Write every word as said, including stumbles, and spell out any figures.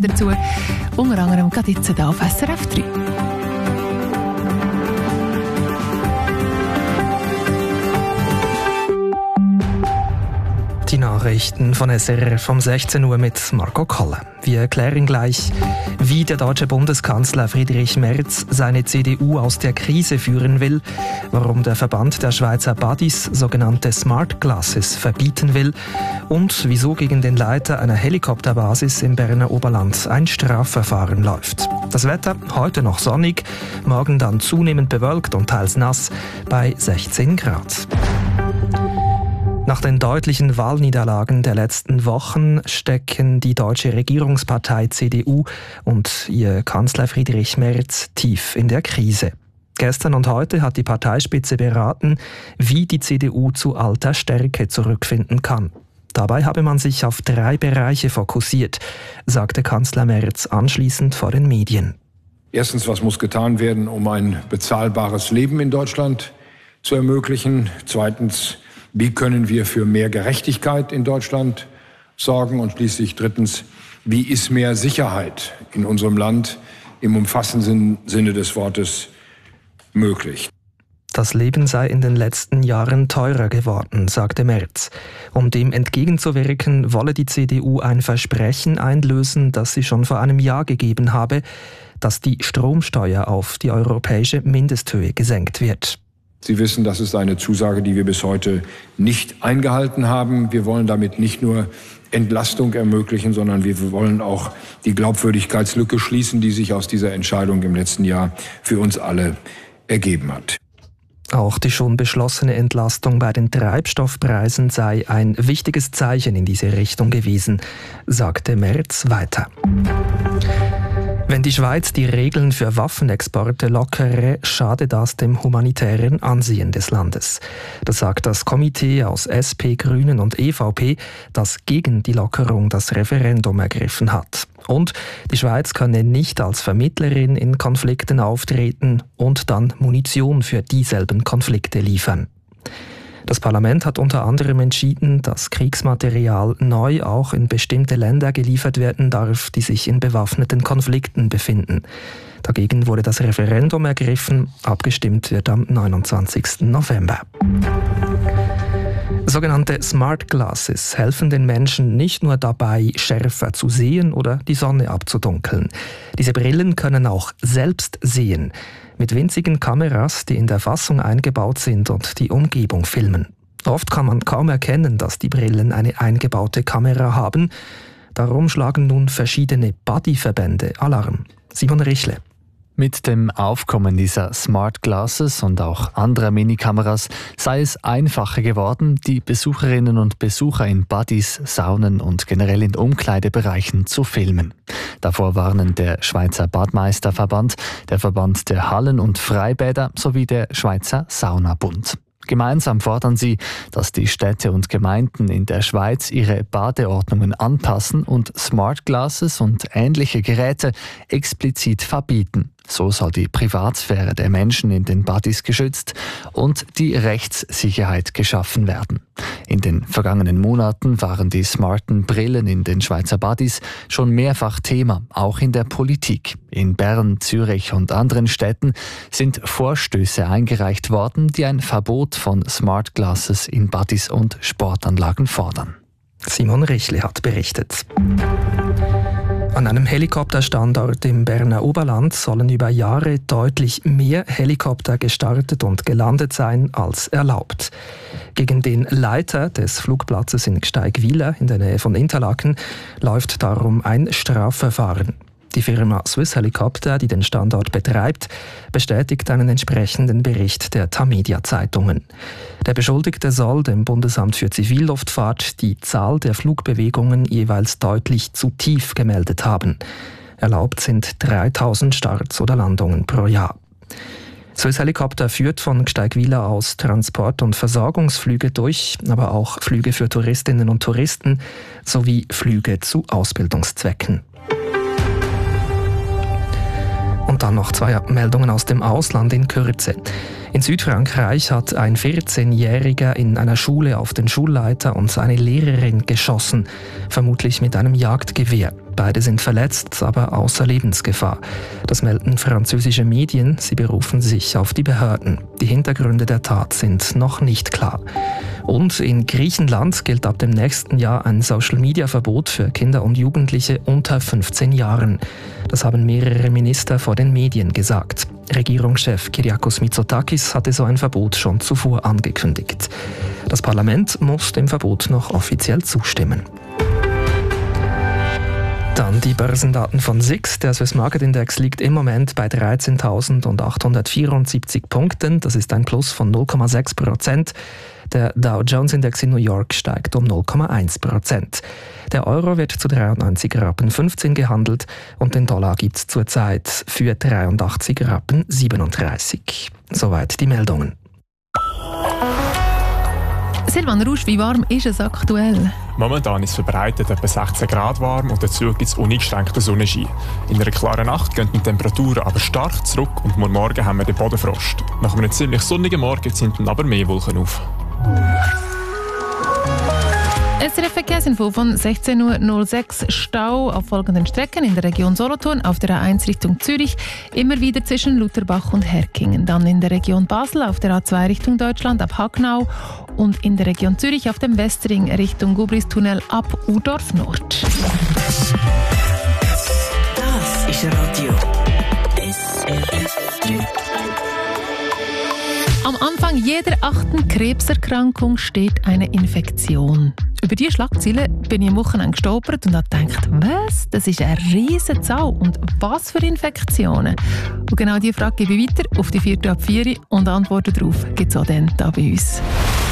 dazu. Unter anderem gerade jetzt hier auf S R F drei. Die Nachrichten von S R F um sechzehn Uhr mit Marco Kolle. Wir erklären gleich, wie der deutsche Bundeskanzler Friedrich Merz seine C D U aus der Krise führen will, warum der Verband der Schweizer Buddies sogenannte Smart Glasses verbieten will und wieso gegen den Leiter einer Helikopterbasis im Berner Oberland ein Strafverfahren läuft. Das Wetter heute noch sonnig, morgen dann zunehmend bewölkt und teils nass bei sechzehn Grad. Nach den deutlichen Wahlniederlagen der letzten Wochen stecken die deutsche Regierungspartei C D U und ihr Kanzler Friedrich Merz tief in der Krise. Gestern und heute hat die Parteispitze beraten, wie die C D U zu alter Stärke zurückfinden kann. Dabei habe man sich auf drei Bereiche fokussiert, sagte Kanzler Merz anschließend vor den Medien. Erstens, was muss getan werden, um ein bezahlbares Leben in Deutschland zu ermöglichen? Zweitens, wie können wir für mehr Gerechtigkeit in Deutschland sorgen? Und schließlich drittens, wie ist mehr Sicherheit in unserem Land im umfassenden Sinne des Wortes möglich? Das Leben sei in den letzten Jahren teurer geworden, sagte Merz. Um dem entgegenzuwirken, wolle die C D U ein Versprechen einlösen, das sie schon vor einem Jahr gegeben habe, dass die Stromsteuer auf die europäische Mindesthöhe gesenkt wird. Sie wissen, das ist eine Zusage, die wir bis heute nicht eingehalten haben. Wir wollen damit nicht nur Entlastung ermöglichen, sondern wir wollen auch die Glaubwürdigkeitslücke schließen, die sich aus dieser Entscheidung im letzten Jahr für uns alle ergeben hat. Auch die schon beschlossene Entlastung bei den Treibstoffpreisen sei ein wichtiges Zeichen in diese Richtung gewesen, sagte Merz weiter. Wenn die Schweiz die Regeln für Waffenexporte lockere, schade das dem humanitären Ansehen des Landes. Das sagt das Komitee aus S P, Grünen und E V P, das gegen die Lockerung das Referendum ergriffen hat. Und die Schweiz könne nicht als Vermittlerin in Konflikten auftreten und dann Munition für dieselben Konflikte liefern. Das Parlament hat unter anderem entschieden, dass Kriegsmaterial neu auch in bestimmte Länder geliefert werden darf, die sich in bewaffneten Konflikten befinden. Dagegen wurde das Referendum ergriffen, abgestimmt wird am neunundzwanzigsten November. Sogenannte Smart Glasses helfen den Menschen nicht nur dabei, schärfer zu sehen oder die Sonne abzudunkeln. Diese Brillen können auch selbst sehen, mit winzigen Kameras, die in der Fassung eingebaut sind und die Umgebung filmen. Oft kann man kaum erkennen, dass die Brillen eine eingebaute Kamera haben. Darum schlagen nun verschiedene Buddy-Verbände Alarm. Simon Richle. Mit dem Aufkommen dieser Smart Glasses und auch anderer Minikameras sei es einfacher geworden, die Besucherinnen und Besucher in Buddies, Saunen und generell in Umkleidebereichen zu filmen. Davor warnen der Schweizer Badmeisterverband, der Verband der Hallen- und Freibäder sowie der Schweizer Saunabund. Gemeinsam fordern sie, dass die Städte und Gemeinden in der Schweiz ihre Badeordnungen anpassen und Smart Glasses und ähnliche Geräte explizit verbieten. So soll die Privatsphäre der Menschen in den Buddies geschützt und die Rechtssicherheit geschaffen werden. In den vergangenen Monaten waren die smarten Brillen in den Schweizer Buddies schon mehrfach Thema, auch in der Politik. In Bern, Zürich und anderen Städten sind Vorstöße eingereicht worden, die ein Verbot von Smart Glasses in Buddies und Sportanlagen fordern. Simon Richle hat berichtet. An einem Helikopterstandort im Berner Oberland sollen über Jahre deutlich mehr Helikopter gestartet und gelandet sein als erlaubt. Gegen den Leiter des Flugplatzes in Gsteigwiller in der Nähe von Interlaken läuft darum ein Strafverfahren. Die Firma Swiss Helicopter, die den Standort betreibt, bestätigt einen entsprechenden Bericht der Tamedia-Zeitungen. Der Beschuldigte soll dem Bundesamt für Zivilluftfahrt die Zahl der Flugbewegungen jeweils deutlich zu tief gemeldet haben. Erlaubt sind dreitausend Starts oder Landungen pro Jahr. Swiss Helicopter führt von Gsteigwiller aus Transport- und Versorgungsflüge durch, aber auch Flüge für Touristinnen und Touristen sowie Flüge zu Ausbildungszwecken. Und dann noch zwei Meldungen aus dem Ausland in Kürze. In Südfrankreich hat ein vierzehnjähriger in einer Schule auf den Schulleiter und seine Lehrerin geschossen, vermutlich mit einem Jagdgewehr. Beide sind verletzt, aber außer Lebensgefahr. Das melden französische Medien. Sie berufen sich auf die Behörden. Die Hintergründe der Tat sind noch nicht klar. Und in Griechenland gilt ab dem nächsten Jahr ein Social-Media-Verbot für Kinder und Jugendliche unter fünfzehn Jahren. Das haben mehrere Minister vor den Medien gesagt. Regierungschef Kyriakos Mitsotakis hatte so ein Verbot schon zuvor angekündigt. Das Parlament muss dem Verbot noch offiziell zustimmen. Dann die Börsendaten von S I X. Der Swiss Market Index liegt im Moment bei dreizehntausendachthundertvierundsiebzig Punkten. Das ist ein Plus von null Komma sechs Prozent. Der Dow Jones Index in New York steigt um null Komma eins Prozent. Der Euro wird zu dreiundneunzig Rappen fünfzehn gehandelt und den Dollar gibt es zurzeit für dreiundachtzig Rappen siebenunddreißig. Soweit die Meldungen. Silvan Rusch, wie warm ist es aktuell? Momentan ist es verbreitet etwa sechzehn Grad warm und dazu gibt es uneingeschränkten Sonnenschein. In einer klaren Nacht gehen die Temperaturen aber stark zurück und morgen haben wir den Bodenfrost. Nach einem ziemlich sonnigen Morgen sind dann aber mehr Wolken auf. S R F-Verkehrsinfo von sechzehn Uhr null sechs. Stau auf folgenden Strecken in der Region Solothurn, auf der A eins Richtung Zürich, immer wieder zwischen Lutherbach und Herkingen. Dann in der Region Basel auf der A zwei Richtung Deutschland ab Hacknau und in der Region Zürich auf dem Westring Richtung Gubristunnel ab Urdorf Nord. Das ist Radio S R F drei. Am Anfang jeder achten Krebserkrankung steht eine Infektion. Über diese Schlagzeile bin ich am Wochenende gestolpert und habe gedacht, was? Das ist eine riesige Zahl. Und was für Infektionen? Und genau diese Frage gebe ich weiter auf die vierte ab vier und Antworten darauf gibt es auch dann hier bei uns.